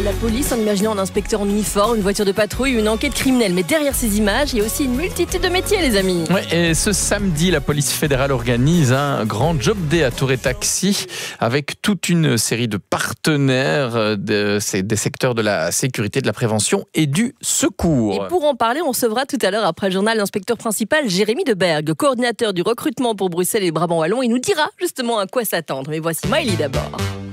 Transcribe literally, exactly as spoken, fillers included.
la police en imaginant un inspecteur en uniforme, une voiture de patrouille, une enquête criminelle. Mais derrière ces images, il y a aussi une multitude de métiers, les amis. Ouais, et ce samedi, la police fédérale organise un grand job day à Tour et Taxi avec toute une série de partenaires de, des secteurs de la sécurité, de la prévention et du secours. Et pour en parler, on recevra tout à l'heure, après le journal, l'inspecteur principal Jérémy Debergue, coordinateur du recrutement pour Bruxelles et Brabant Wallon. Il nous dira justement à quoi s'attendre. Mais voici Miley d'abord.